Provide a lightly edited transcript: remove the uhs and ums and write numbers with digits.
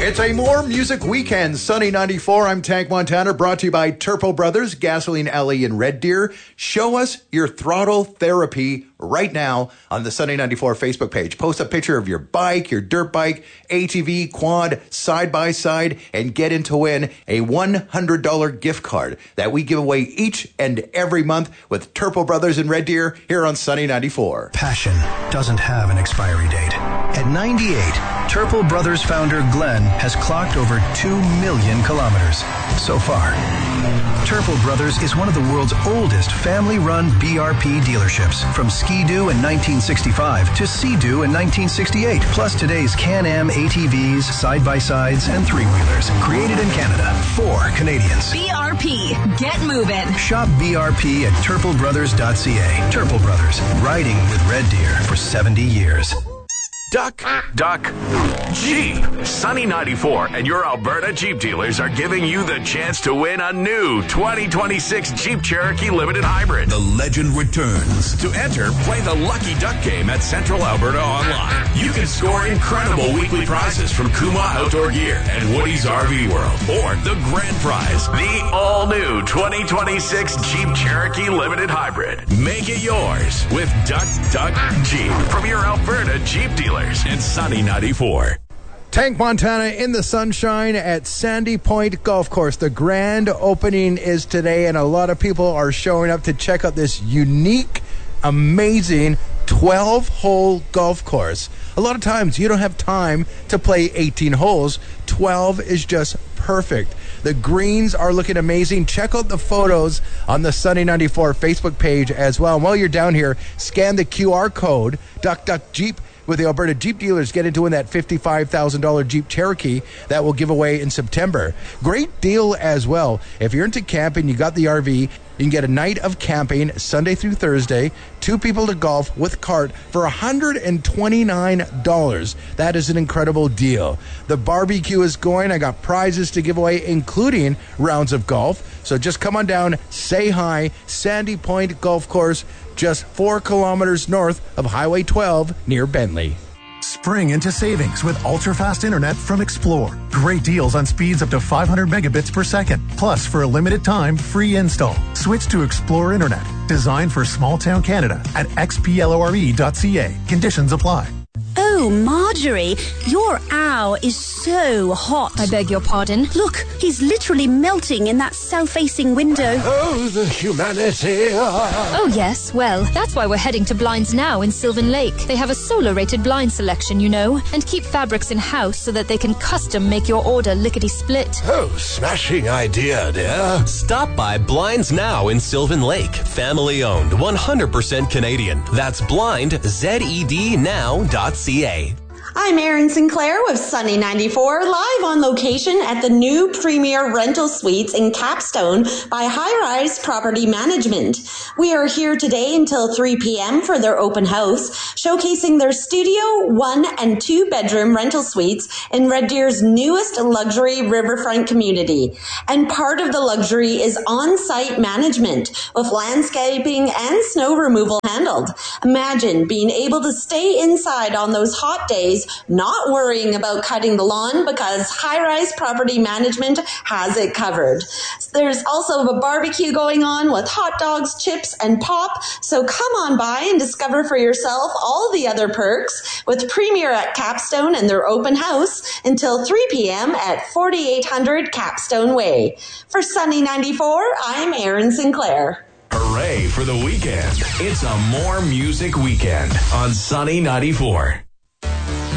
It's a More Music Weekend, Sunny 94. I'm Tank Montana, brought to you by Turpo Brothers, Gasoline Alley in Red Deer. Show us your throttle therapy right now on the Sunny 94 Facebook page. Post a picture of your bike, your dirt bike, ATV, quad, side-by-side, and get in to win a $100 gift card that we give away each and every month with Turpo Brothers in Red Deer here on Sunny 94. Passion doesn't have an expiry date. At 98, Turpo Brothers founder Glenn has clocked over 2 million kilometers so far. Turpo Brothers is one of the world's oldest family-run BRP dealerships, from Ski-Doo in 1965 to Sea-Doo in 1968, plus today's Can-Am ATVs, side-by-sides, and three-wheelers, created in Canada for Canadians. BRP, get moving. Shop BRP at turpobrothers.ca. Turpo Brothers, riding with Red Deer for 70 years. Duck, Jeep. Sunny 94 and your Alberta Jeep dealers are giving you the chance to win a new 2026 Jeep Cherokee Limited Hybrid. The legend returns. To enter, play the Lucky Duck game at Central Alberta Online. You can score incredible weekly prizes from Kuma Outdoor Gear and Woody's RV World. Or the grand prize, the all-new 2026 Jeep Cherokee Limited Hybrid. Make it yours with Duck Jeep from your Alberta Jeep dealer. And Sunny 94. Tank Montana in the sunshine at Sandy Point Golf Course. The grand opening is today, and a lot of people are showing up to check out this unique, amazing 12-hole golf course. A lot of times you don't have time to play 18 holes. 12 is just perfect. The greens are looking amazing. Check out the photos on the Sunny 94 Facebook page as well. And while you're down here, scan the QR code, Duck Jeep, with the Alberta Jeep dealers. Get into that $55,000 Jeep Cherokee that will give away in September. Great deal as well. If you're into camping, you got the RV, you can get a night of camping Sunday through Thursday, 2 people to golf with cart for $129. That is an incredible deal. The barbecue is going. I got prizes to give away, including rounds of golf. So just come on down, say hi. Sandy Point Golf Course, just 4 kilometers north of Highway 12 near Bentley. Spring into savings with ultra-fast internet from Explore. Great deals on speeds up to 500 megabits per second. Plus, for a limited time, free install. Switch to Explore Internet, designed for small-town Canada at xplore.ca. Conditions apply. Oh, Marjorie, your owl is so hot. I beg your pardon? Look, he's literally melting in that south-facing window. Oh, the humanity. Oh, yes. Well, that's why we're heading to Blinds Now in Sylvan Lake. They have a solar-rated blind selection, you know, and keep fabrics in-house so that they can custom make your order lickety-split. Oh, smashing idea, dear. Stop by Blinds Now in Sylvan Lake. Family-owned, 100% Canadian. That's blindzednow.ca. I'm Erin Sinclair with Sunny 94, live on location at the new Premier Rental Suites in Capstone by High Rise Property Management. We are here today until 3 p.m. for their open house, showcasing their studio, 1 and 2 bedroom rental suites in Red Deer's newest luxury riverfront community. And part of the luxury is on-site management with landscaping and snow removal handled. Imagine being able to stay inside on those hot days, not worrying about cutting the lawn because High Rise Property Management has it covered. There's also a barbecue going on with hot dogs, chips, and pop, so come on by and discover for yourself all the other perks with Premier at Capstone and their open house until 3 p.m. at 4800 Capstone Way. For Sunny 94, I'm Erin Sinclair. Hooray for the weekend. It's a More Music Weekend on Sunny 94.